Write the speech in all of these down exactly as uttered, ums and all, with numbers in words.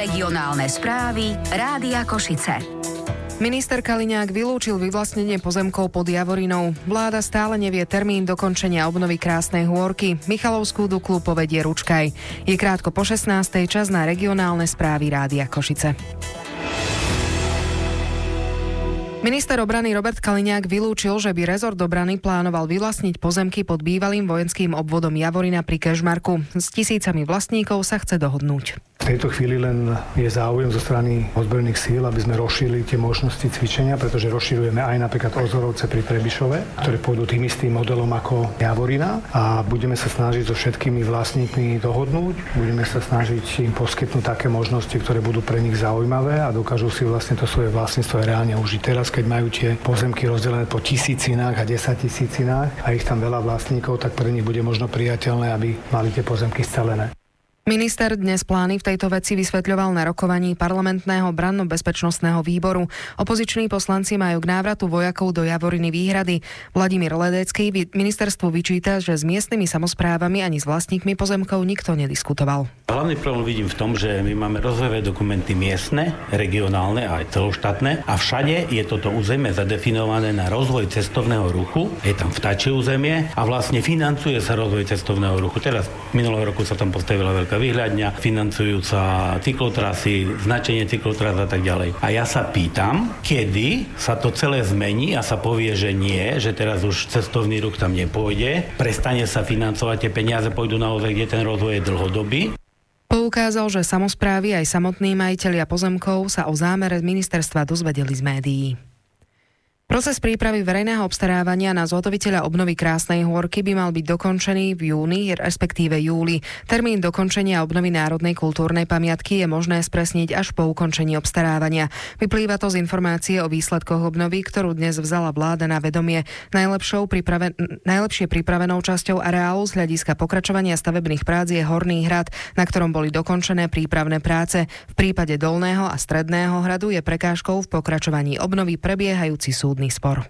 Regionálne správy Rádia Košice. Minister Kaliňák vylúčil vyvlastnenie pozemkov pod Javorinou. Vláda stále nevie termín dokončenia obnovy Krásnej hôrky. Michalovskú Duklu povedie Ručkaj. Je krátko po šestnástej, čas na regionálne správy Rádia Košice. Minister obrany Robert Kaliňák vylúčil, že by rezort obrany plánoval vyvlastniť pozemky pod bývalým vojenským obvodom Javorina pri Kežmarku. S tisícami vlastníkov sa chce dohodnúť. V tejto chvíli len je záujem zo strany ozbrojených síl, aby sme rozšírili tie možnosti cvičenia, pretože rozširujeme aj napríklad Ozorovce pri Trebišove, ktoré pôjdu tým istým modelom ako Javorina, a budeme sa snažiť so všetkými vlastníkmi dohodnúť. Budeme sa snažiť im poskytnúť také možnosti, ktoré budú pre nich zaujímavé a dokážu si vlastne to svoje vlastníctvo reálne užiť. Teraz, keď majú tie pozemky rozdelené po tisícinách a desaťtisícinách a ich tam veľa vlastníkov, tak pre nich bude možno priateľné, aby mali tie pozemky scelené. Minister dnes plány v tejto veci vysvetľoval na rokovaní parlamentného branno-bezpečnostného výboru. Opoziční poslanci majú k návratu vojakov do Javoriny výhrady. Vladimír Ledecký ministerstvu vyčíta, že s miestnymi samosprávami ani s vlastníkmi pozemkov nikto nediskutoval. Hlavný problém vidím v tom, že my máme rozvojové dokumenty miestne, regionálne a aj celoštátne a všade je toto územie zadefinované na rozvoj cestovného ruchu. Je tam vtáčie územie a vlastne financuje sa rozvoj cestovného ruchu. Teraz minulého roku sa tam postavila veľká vyhľadňa, financujúca cyklotrasy, značenie cyklotras a tak ďalej. A ja sa pýtam, kedy sa to celé zmení a sa povie, že nie, že teraz už cestovný ruch tam nepôjde, prestane sa financovať, tie peniaze pôjdu naozaj, kde ten rozvoj je dlhodobý. Poukázal, že samosprávy aj samotní majitelia pozemkov sa o zámere ministerstva dozvedeli z médií. Proces prípravy verejného obstarávania na zhotoviteľa obnovy Krásnej hôrky by mal byť dokončený v júni, respektíve júli. Termín dokončenia obnovy národnej kultúrnej pamiatky je možné spresniť až po ukončení obstarávania. Vyplýva to z informácie o výsledkoch obnovy, ktorú dnes vzala vláda na vedomie. Najlepšou pripraven- najlepšie pripravenou časťou areálu z hľadiska pokračovania stavebných prác je Horný hrad, na ktorom boli dokončené prípravné práce. V prípade Dolného a Stredného hradu je prekážkou v pokračovaní obnovy prebiehajúci súd spor.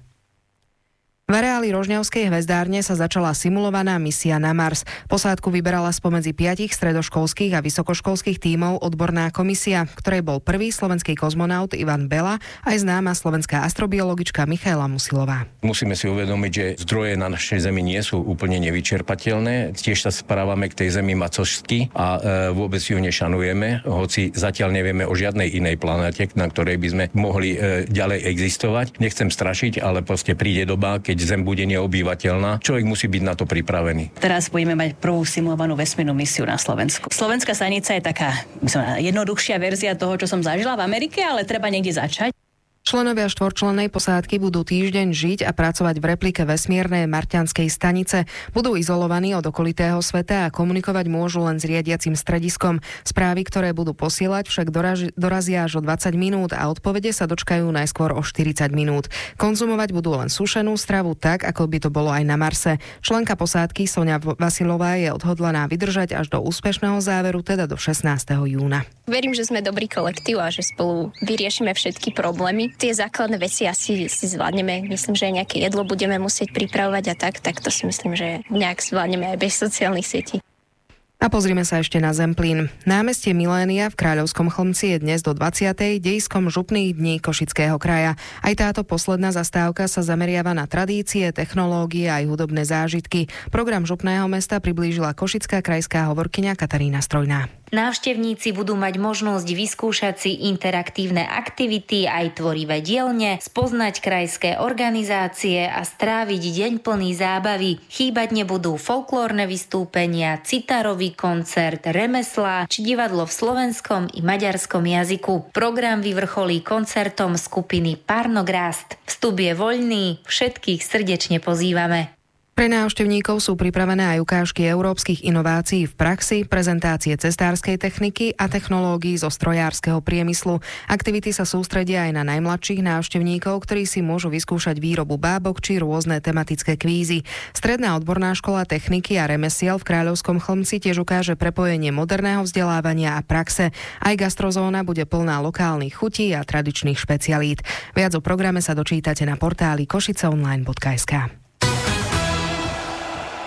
V areáli Rožňavskej hvezdárne sa začala simulovaná misia na Mars. Posádku vyberala spomedzi piatich stredoškolských a vysokoškolských tímov odborná komisia, v ktorej bol prvý slovenský kozmonaut Ivan Bela aj známa slovenská astrobiologička Michaela Musilová. Musíme si uvedomiť, že zdroje na našej Zemi nie sú úplne nevyčerpateľné. Tiež sa správame k tej Zemi macožsky a e, vôbec ju nešanujeme, hoci zatiaľ nevieme o žiadnej inej planete, na ktorej by sme mohli e, ďalej existovať. Nechcem strašiť, ale proste príde doba, keď Zem bude neobývateľná. Človek musí byť na to pripravený. Teraz budeme mať prvú simulovanú vesmírnu misiu na Slovensku. Slovenská stanica je taká jednoduchšia verzia toho, čo som zažila v Amerike, ale treba niekde začať. Členovia štvorčlennej posádky budú týždeň žiť a pracovať v replike vesmírnej Marťanskej stanice. Budú izolovaní od okolitého sveta a komunikovať môžu len s riadiacim strediskom. Správy, ktoré budú posielať, však doraž- dorazia až o dvadsať minút a odpovede sa dočkajú najskôr o štyridsať minút. Konzumovať budú len sušenú stravu tak, ako by to bolo aj na Marse. Členka posádky Soňa Vasilová je odhodlaná vydržať až do úspešného záveru, teda do šestnásteho júna. Verím, že sme dobrý kolektív a že spolu vyriešime všetky problémy. Tie základné veci asi si zvládneme. Myslím, že nejaké jedlo budeme musieť pripravovať a tak, tak to si myslím, že nejak zvládneme aj bez sociálnych sietí. A pozrime sa ešte na Zemplín. Námestie Milénia v Kráľovskom Chlmci je dnes do dvadsiatej dejskom župných dní Košického kraja. Aj táto posledná zastávka sa zameriava na tradície, technológie aj hudobné zážitky. Program župného mesta priblížila košická krajská hovorkyňa Katarína Strojná. Návštevníci budú mať možnosť vyskúšať si interaktívne aktivity aj tvorivé dielne, spoznať krajské organizácie a stráviť deň plný zábavy. Chýbať nebudú folklórne vystúpenia, citárový koncert, remeslá či divadlo v slovenskom i maďarskom jazyku. Program vyvrcholí koncertom skupiny Parnograst. Vstup je voľný, všetkých srdečne pozývame. Pre návštevníkov sú pripravené aj ukážky európskych inovácií v praxi, prezentácie cestárskej techniky a technológií zo strojárskeho priemyslu. Aktivity sa sústredia aj na najmladších návštevníkov, ktorí si môžu vyskúšať výrobu bábok či rôzne tematické kvízy. Stredná odborná škola techniky a remesiel v Kráľovskom Chlmci tiež ukáže prepojenie moderného vzdelávania a praxe. Aj gastrozóna bude plná lokálnych chutí a tradičných špecialít. Viac o programe sa dočítate na portáli košiceonline bodka es ká.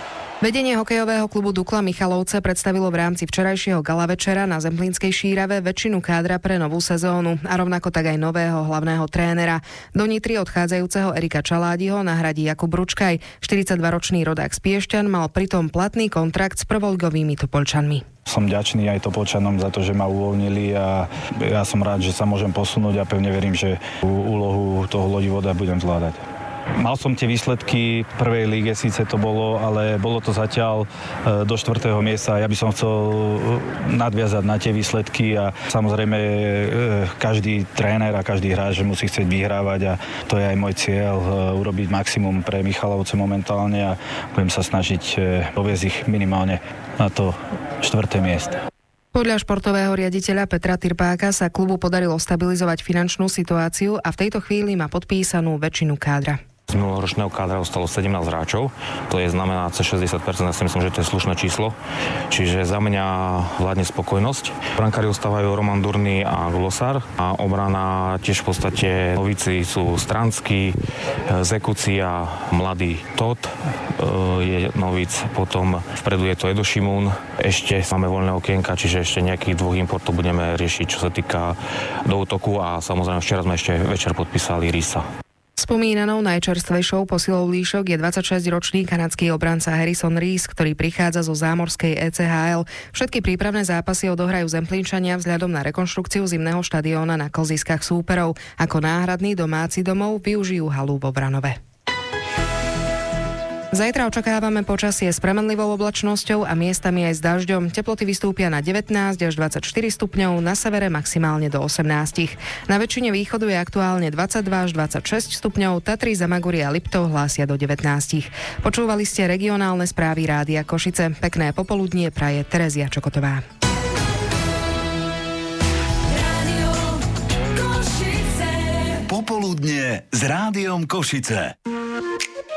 Vedenie hokejového klubu Dukla Michalovce predstavilo v rámci včerajšieho gala večera na Zemplínskej Šírave väčšinu kádra pre novú sezónu a rovnako tak aj nového hlavného trénera. Do Nitry odchádzajúceho Erika Čaládiho nahradí Jakub Ručkaj. štyridsaťdvaročný rodák z Piešťan mal pritom platný kontrakt s prvoligovými Topoľčanmi. Som vďačný aj Topoľčanom za to, že ma uvoľnili a ja som rád, že sa môžem posunúť a pevne verím, že úlohu toho Lodivoda budem zvládať. Mal som tie výsledky v prvej líge, síce to bolo, ale bolo to zatiaľ do štvrtého miesta. Ja by som chcel nadviazať na tie výsledky a samozrejme každý tréner a každý hráč musí chcieť vyhrávať a to je aj môj cieľ, urobiť maximum pre Michalovce momentálne a budem sa snažiť doviesť ich minimálne na to štvrté miesto. Podľa športového riaditeľa Petra Tyrpáka sa klubu podarilo stabilizovať finančnú situáciu a v tejto chvíli má podpísanú väčšinu kádra. Z minuloročného kádra ostalo sedemnásť hráčov, to je znamená cez šesťdesiat percent, ja si myslím, že to je slušné číslo. Čiže za mňa vládne spokojnosť. Brankári ostávajú Roman Durný a Glosár a obrana tiež v podstate novíci sú Stranský, Zekucia, mladý Tot, je novíc, potom vpredu je to Edo Šimún, ešte máme voľné okienka, čiže ešte nejakých dvoch importov budeme riešiť, čo sa týka do útoku a samozrejme včera sme ešte večer podpísali Risa. Spomínanou najčerstvejšou posilou líšok je dvadsaťšesťročný kanadský obranca Harrison Rees, ktorý prichádza zo zámorskej é cé há el. Všetky prípravné zápasy odohrajú Zemplínčania vzhľadom na rekonštrukciu zimného štadióna na klziskách súperov. Ako náhradný domáci domov využijú halu vo Vranove. Zajtra očakávame počasie s premenlivou oblačnosťou a miestami aj s dažďom. Teploty vystúpia na devätnásť až dvadsaťštyri stupňov, na severe maximálne do osemnásť. Na väčšine východu je aktuálne dvadsaťdva až dvadsaťšesť stupňov, Tatry, Zamaguri a Liptov hlásia do devätnásť. Počúvali ste regionálne správy Rádia Košice. Pekné popoludnie praje Terezia Čokotová. Popoludnie s Rádiom Košice.